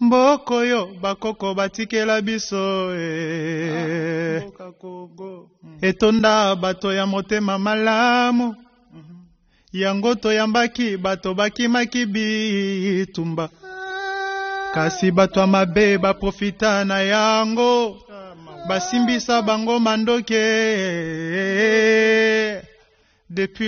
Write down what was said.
Mboko yo bakoko batikela biso etonda bato ya motema malamu yango toyambaki bato bakimaki bitumba kasi bato ya mabe baprofita na yango basimbisa bango mandoke depuis